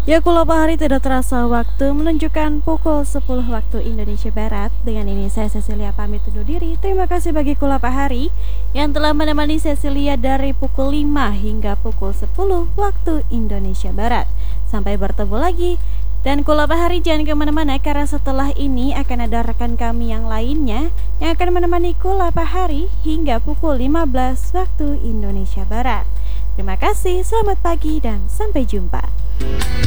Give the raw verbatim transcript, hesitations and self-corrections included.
Ya, Kula Bahari tidak terasa waktu menunjukkan pukul sepuluh waktu Indonesia Barat. Dengan ini saya Cecilia pamit undur diri. Terima kasih bagi Kula Bahari yang telah menemani Cecilia dari pukul lima hingga pukul sepuluh waktu Indonesia Barat. Sampai bertemu lagi. Dan Kula Bahari jangan kemana-mana karena setelah ini akan ada rekan kami yang lainnya yang akan menemani Kula Bahari hingga pukul lima belas waktu Indonesia Barat. Terima kasih, selamat pagi dan sampai jumpa.